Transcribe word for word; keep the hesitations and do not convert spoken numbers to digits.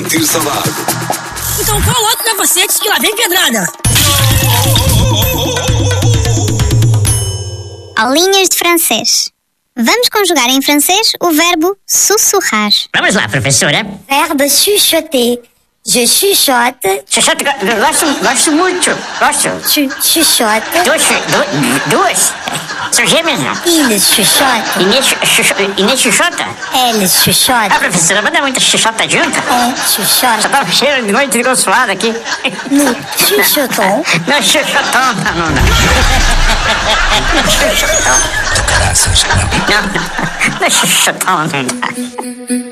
sentir saudade. Então coloca o capacete que lá vem pedrada. Aulinhas de francês. Vamos conjugar em francês o verbo sussurrar. Vamos lá, professora. Verbo chuchoter. Je chuchote. Chuchote, gosto, gosto muito. Gosto. Tu chuchotes. Duas, du- duas. São gêmeas, não? Il chuchote. Inês, chucho, Inês chuchota? Elle Ah, chuchote. professora, mas não é muita chuchota junta? On chuchote. Já tava cheiro de noite de suado aqui. Nous chuchotons. Não, chuchotão, não, não, não. Não, chuchotão. Caraças, Não, não é chuchotão, não dá.